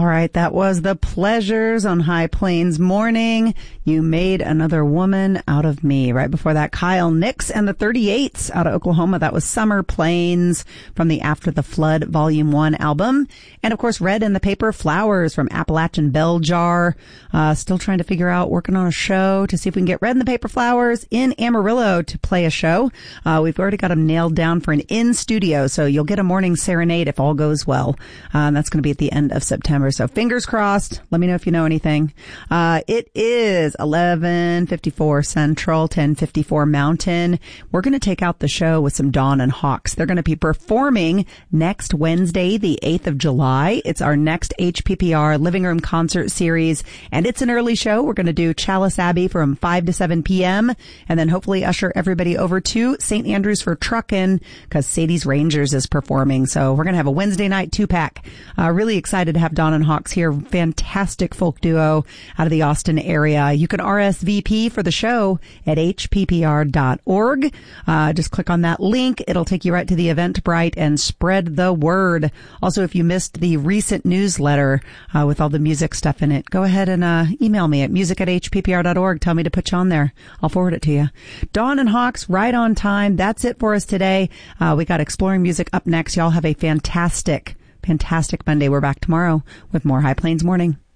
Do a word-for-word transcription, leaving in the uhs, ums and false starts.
right, that was The Pleasures on High Plains Morning. You Made Another Woman Out of Me. Right before that, Kyle Nix and the thirty-eights out of Oklahoma. That was Summer Plains from the After the Flood Volume one album. And of course, Red in the Paper Flowers from Appalachian Bell Jar. Uh, still trying to figure out, working on a show to see if we can get Red in the Paper Flowers in Amarillo to play a show. Uh, we've already got them nailed down for an in-studio, so you'll get a morning serenade if all goes well. Um, that's going to be at the end of September. So fingers crossed. Let me know if you know anything. Uh, it is eleven fifty-four Central, ten fifty-four Mountain. We're going to take out the show with some Dawn and Hawks. They're going to be performing next Wednesday, the eighth of July. It's our next H P P R Living Room Concert Series, and it's an early show. We're going to do Chalice Abbey from five to seven p.m., and then hopefully usher everybody over to Saint Andrews for Truckin', because Sadie's Rangers is performing. So we're going to have a Wednesday night two-pack. Uh, really excited to have Dawn and Hawks here. Fantastic folk duo out of the Austin area. You can R S V P for the show at h p p r dot org. Uh, just click on that link. It'll take you right to the Eventbrite and spread the word. Also, if you missed the recent newsletter uh, with all the music stuff in it, go ahead and uh, email me at music at h p p r dot org. Tell me to put you on there. I'll forward it to you. Dawn and Hawks, right on time. That's it for us today. Uh, we got Exploring Music up next. Y'all have a fantastic, fantastic Monday. We're back tomorrow with more High Plains Morning.